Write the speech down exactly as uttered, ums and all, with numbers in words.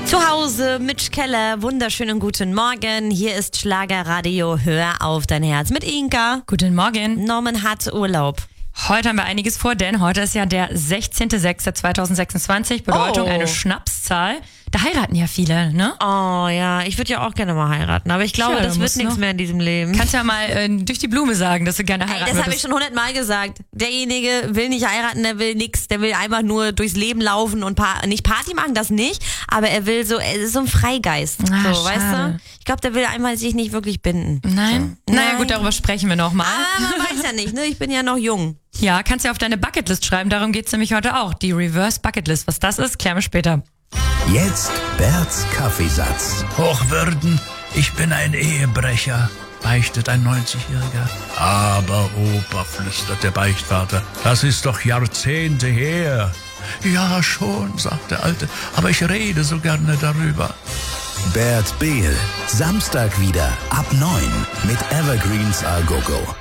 Zu Hause, Mitch Keller, wunderschönen guten Morgen. Hier ist Schlagerradio, hör auf dein Herz mit Inka. Guten Morgen. Norman hat Urlaub. Heute haben wir einiges vor, denn heute ist ja der sechzehnter sechster zweitausendsechsundzwanzig. Bedeutung Oh. eine Schnapszahl. Da heiraten ja viele, ne? Oh ja, ich würde ja auch gerne mal heiraten, aber ich glaube, Tja, das da wird musst nichts noch- mehr in diesem Leben. Kannst ja mal äh, durch die Blume sagen, dass du gerne Ey, heiraten das habe ich würdest. schon hundertmal gesagt. Derjenige will nicht heiraten, der will nix, der will einfach nur durchs Leben laufen und pa- nicht Party machen, das nicht, aber er will so, er ist so ein Freigeist, Ah, so, weißt schade. du? Ich glaube, der will einmal sich nicht wirklich binden. Nein? So. Naja Nein. gut, darüber sprechen wir nochmal. Ah, man weiß ja nicht, ne? Ich bin ja noch jung. Ja, kannst ja auf deine Bucketlist schreiben, darum geht's nämlich heute auch. Die Reverse Bucketlist. Was das ist, klären wir später. Jetzt Berts Kaffeesatz. Hochwürden, ich bin ein Ehebrecher, beichtet ein neunzigjähriger. Aber Opa, flüstert der Beichtvater, das ist doch Jahrzehnte her. Ja, schon, sagt der Alte, aber ich rede so gerne darüber. Bert Behl. Samstag wieder ab neun mit Evergreens A Go Go.